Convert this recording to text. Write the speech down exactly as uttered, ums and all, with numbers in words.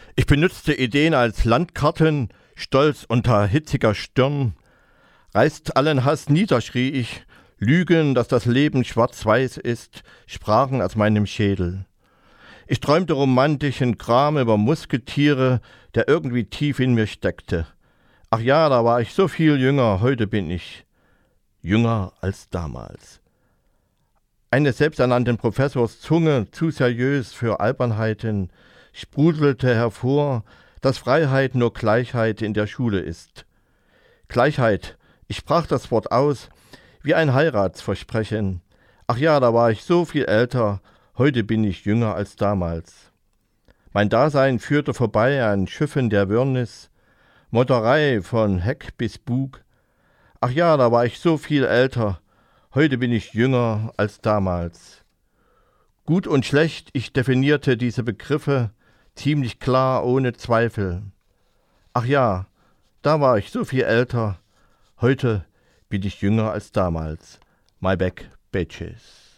Ich benutzte Ideen als Landkarten, stolz unter hitziger Stirn. Reißt allen Hass nieder, schrie ich. Lügen, dass das Leben schwarz-weiß ist, sprachen aus meinem Schädel. Ich träumte romantischen Kram über Musketiere, der irgendwie tief in mir steckte. Ach ja, da war ich so viel jünger, heute bin ich jünger als damals. Eines selbsternannten Professors Zunge, zu seriös für Albernheiten, sprudelte hervor, dass Freiheit nur Gleichheit in der Schule ist. Gleichheit, ich sprach das Wort aus, wie ein Heiratsversprechen. Ach ja, da war ich so viel älter, heute bin ich jünger als damals. Mein Dasein führte vorbei an Schiffen der Wirrnis, Motterei von Heck bis Bug. Ach ja, da war ich so viel älter, heute bin ich jünger als damals. Gut und schlecht, ich definierte diese Begriffe, ziemlich klar, ohne Zweifel. Ach ja, da war ich so viel älter, heute bin ich jünger als damals. My back, bitches.